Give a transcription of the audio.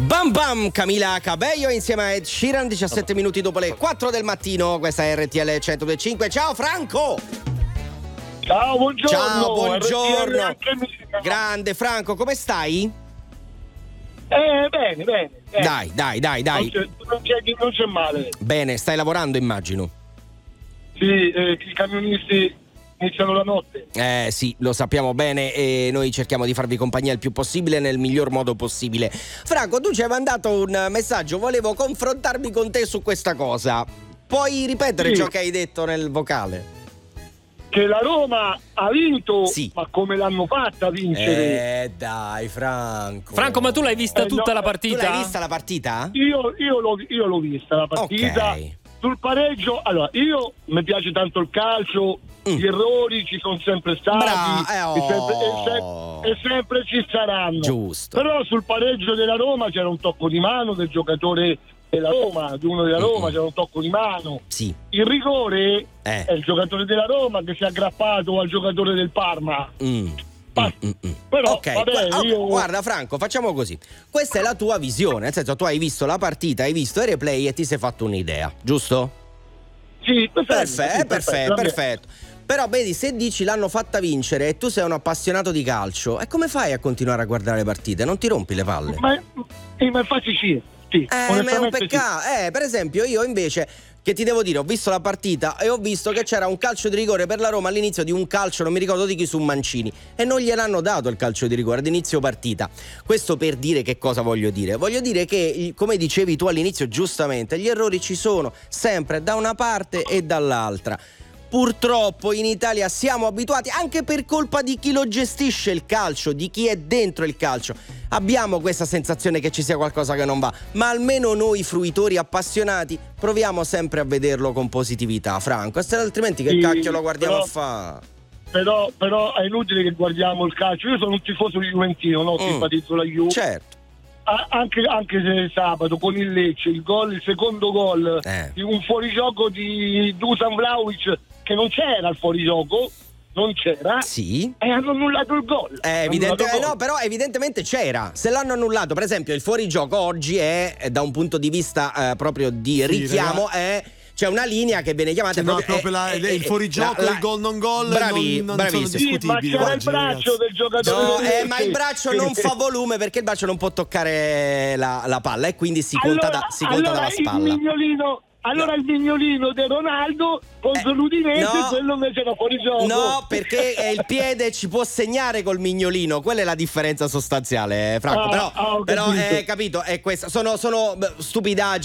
Bam bam, Camila Cabello insieme a Ed Sheeran, 17 minuti dopo le 4 del mattino, questa è RTL 102.5. Ciao Franco! Ciao, buongiorno! Ciao, buongiorno! Grande Franco, come stai? Bene. Dai. Non c'è male. Bene, stai lavorando immagino. Sì, i camionisti iniziano la notte. Sì, lo sappiamo bene e noi cerchiamo di farvi compagnia il più possibile nel miglior modo possibile. Franco, tu ci hai mandato un messaggio, volevo confrontarmi con te su questa cosa. Puoi ripetere ciò che hai detto nel vocale? Che la Roma ha vinto, sì. Ma come l'hanno fatta a vincere? Dai Franco. Franco, ma tu l'hai vista tutta la partita? Tu l'hai vista la partita? Io l'ho vista la partita. Ok. Sul pareggio, allora, mi piace tanto il calcio, gli errori ci sono sempre stati e sempre ci saranno. Giusto. Però sul pareggio della Roma c'era un tocco di mano del giocatore della Roma, di uno della Roma, c'era un tocco di mano. Sì. Il rigore è il giocatore della Roma che si è aggrappato al giocatore del Parma. Però ok, guarda Franco, facciamo così. Questa è la tua visione, nel senso tu hai visto la partita, hai visto i replay e ti sei fatto un'idea, giusto? Sì, perfetto. Però vedi, se dici l'hanno fatta vincere e tu sei un appassionato di calcio, e come fai a continuare a guardare le partite? Non ti rompi le palle? Ma infatti sì. Ma è un peccato. Per esempio io invece, che ti devo dire, ho visto la partita e ho visto che c'era un calcio di rigore per la Roma all'inizio di un calcio, non mi ricordo di chi, su Mancini, e non gliel'hanno dato il calcio di rigore ad inizio partita. Questo per dire che cosa voglio dire? Voglio dire che, come dicevi tu all'inizio giustamente, gli errori ci sono sempre da una parte e dall'altra. Purtroppo in Italia siamo abituati, anche per colpa di chi lo gestisce il calcio, di chi è dentro il calcio. Abbiamo questa sensazione che ci sia qualcosa che non va, ma almeno noi fruitori appassionati proviamo sempre a vederlo con positività, Franco, altrimenti che cacchio lo guardiamo a fa? Però è inutile che guardiamo il calcio. Io sono un tifoso di Juventino, no? Simpatizzo la Juve. Certo. Anche se sabato con il Lecce il secondo gol di un fuorigioco di Dusan Vlahovic, che non c'era il fuorigioco, non c'era, sì, e hanno annullato il gol. No, però evidentemente c'era. Se l'hanno annullato, per esempio, il fuorigioco oggi è, da un punto di vista proprio di richiamo, c'è una linea che viene chiamata il fuorigioco, il gol non gol, non sono discutibili. Ma c'era il braccio del giocatore. Ma il braccio non fa volume, perché il braccio non può toccare la palla e quindi si conta dalla spalla. Allora il mignolino di Ronaldo contro l'Udinese, quello invece era fuori gioco. No, perché il piede ci può segnare col mignolino, quella è la differenza sostanziale, Franco. Però capito, è questa. Sono stupidaggini.